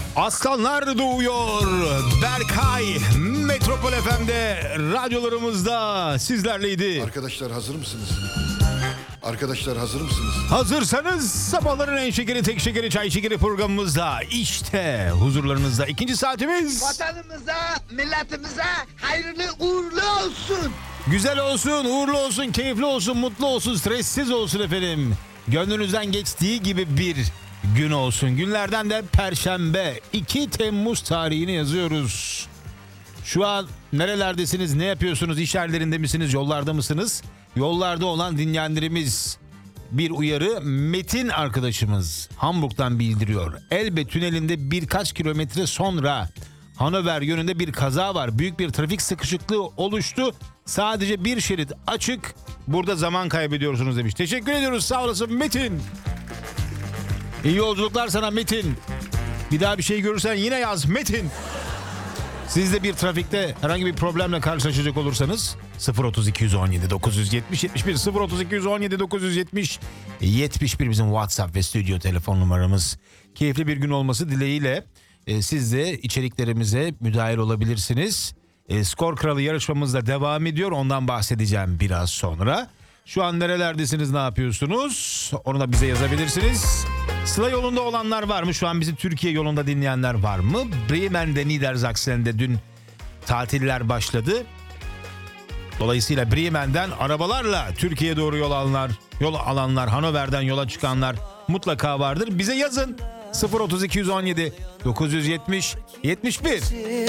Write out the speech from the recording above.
Aslanlar doğuyor. Berkay Metropol FM'de radyolarımızda sizlerleydi. Arkadaşlar hazır mısınız? Arkadaşlar hazır mısınız? Hazırsanız sabahların en şekeri, tek şekeri, çay şekeri programımızda işte huzurlarınızda ikinci saatimiz. Vatanımıza, milletimize hayırlı uğurlu olsun. Güzel olsun, uğurlu olsun, keyifli olsun, mutlu olsun, stressiz olsun efendim. Gönlünüzden geçtiği gibi bir gün olsun. Günlerden de Perşembe 2 Temmuz tarihini yazıyoruz. Şu an nerelerdesiniz, ne yapıyorsunuz, iş yerlerinde misiniz, yollarda mısınız? Yollarda olan dinleyenlerimiz bir uyarı. Metin arkadaşımız Hamburg'dan bildiriyor. Elbe tünelinde birkaç kilometre sonra Hannover yönünde bir kaza var. Büyük bir trafik sıkışıklığı oluştu. Sadece bir şerit açık. Burada zaman kaybediyorsunuz demiş. Teşekkür ediyoruz, sağ olasın Metin. İyi yolculuklar sana Metin. Bir daha bir şey görürsen yine yaz Metin. Siz de bir trafikte herhangi bir problemle karşılaşacak olursanız 03217 970 71 03217 970 71 bizim WhatsApp ve stüdyo telefon numaramız. Keyifli bir gün olması dileğiyle siz de içeriklerimize müdahil olabilirsiniz. Skor Kralı yarışmamız da devam ediyor. Ondan bahsedeceğim biraz sonra. Şu an nerelerdesiniz, ne yapıyorsunuz? Onu da bize yazabilirsiniz. Sıla yolunda olanlar var mı? Şu an bizi Türkiye yolunda dinleyenler var mı? Bremen'de, Niedersachsen'de dün tatiller başladı. Dolayısıyla Bremen'den arabalarla Türkiye'ye doğru yol alanlar, Hannover'den yola çıkanlar mutlaka vardır. Bize yazın 03217 970 71.